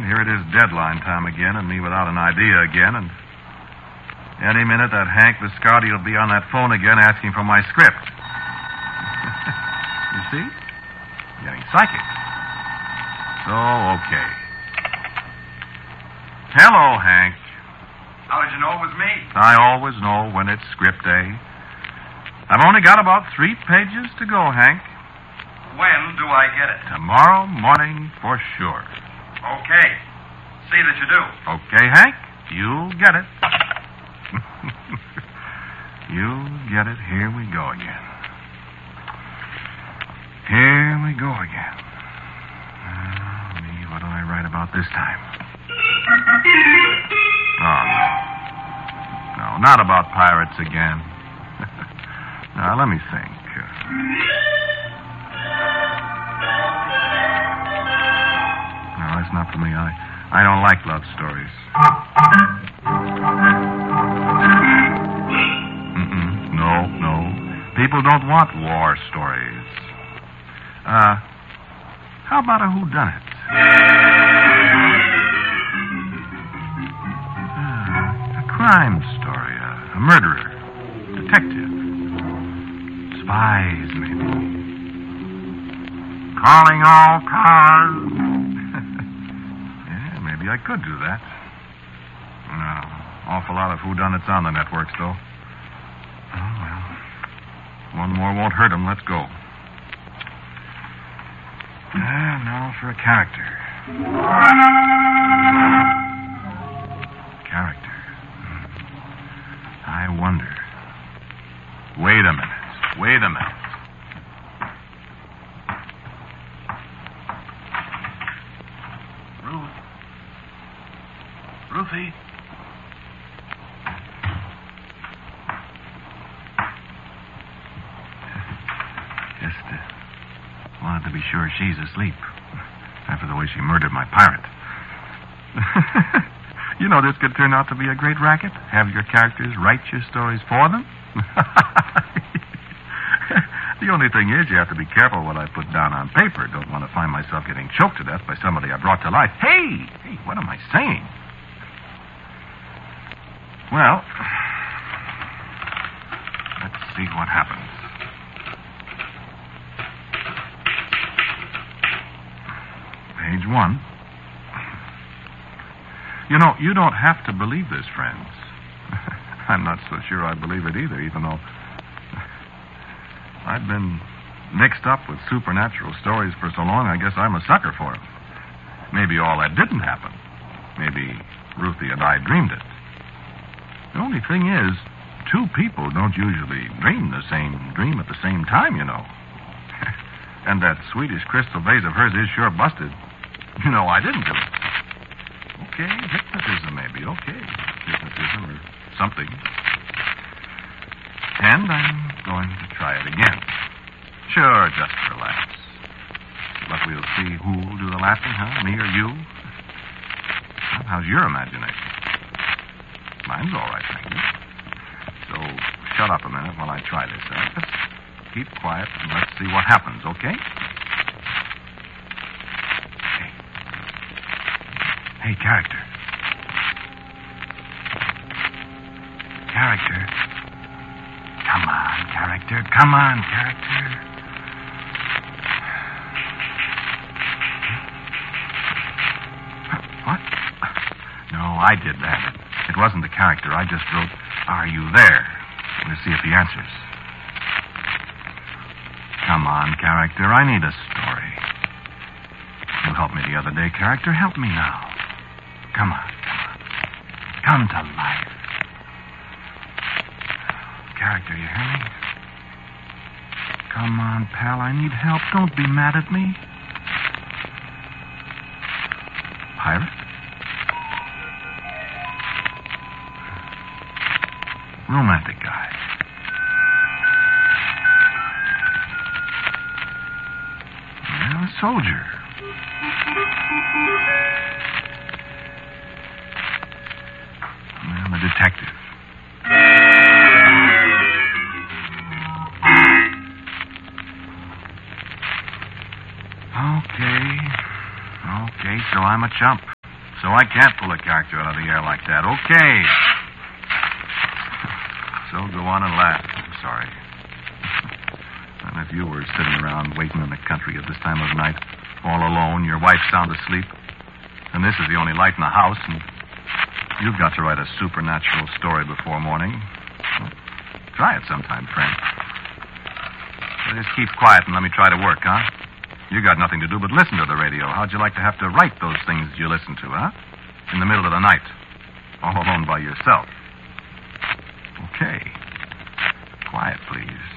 here it is deadline time again, and me without an idea again, and any minute that Hank Viscardi will be on that phone again asking for my script. You see? Getting psychic. So, okay. Hello, Hank. How did you know it was me? I always know when it's script day. I've only got about 3 pages to go, Hank. When do I get it? Tomorrow morning for sure. Okay. See that you do. Okay, Hank? You'll get it. You'll get it. Here we go again. Here we go again. What do I write about this time? Oh, no. No, not about pirates again. Now, let me think. No, that's not for me. I don't like love stories. No. People don't want war stories. How about a whodunit? A crime story, a murderer, detective, spies, maybe. Calling all cars. Yeah, maybe I could do that. No, awful lot of whodunits on the networks, though. Oh, well. One more won't hurt him. Let's go. Now for a character. Character. I wonder. Wait a minute. Ruthie? Just wanted to be sure she's asleep after the way she murdered my pirate. You know, this could turn out to be a great racket. Have your characters write your stories for them. The only thing is you have to be careful what I put down on paper. Don't want to find myself getting choked to death by somebody I brought to life. Hey, what am I saying? Well, let's see what happens. Page 1. You know, you don't have to believe this, friends. I'm not so sure I believe it either, even though I've been mixed up with supernatural stories for so long, I guess I'm a sucker for them. Maybe all that didn't happen. Maybe Ruthie and I dreamed it. The only thing is, 2 people don't usually dream the same dream at the same time, you know. And that Swedish crystal vase of hers is sure busted. You know, I didn't do it. Okay, hypnotism maybe. Okay, hypnotism or something. And I'm going to try it again. Sure, just relax. But we'll see who'll do the laughing, huh? Me or you? How's your imagination? Mine's all right, thank you. So shut up a minute while I try this. Just keep quiet and let's see what happens, okay? Hey, character. Character. Come on, character. Come on, character. What? No, I did that. It wasn't the character. I just wrote, "Are you there?" We'll see if he answers. Come on, character. I need a story. You helped me the other day, character. Help me now. Come on. Come to life. Character, you hear me? Come on, pal. I need help. Don't be mad at me. Pirate? Romantic guy. Well, a soldier. Well, a detective. Okay, so I'm a chump. So I can't pull a character out of the air like that. Okay. So go on and laugh. I'm sorry. And if you were sitting around waiting in the country at this time of night, all alone, your wife's sound asleep, and this is the only light in the house, and you've got to write a supernatural story before morning, well, try it sometime, friend. So just keep quiet and let me try to work, huh? You got nothing to do but listen to the radio. How'd you like to have to write those things you listen to, huh? In the middle of the night. All alone by yourself. Okay. Quiet, please.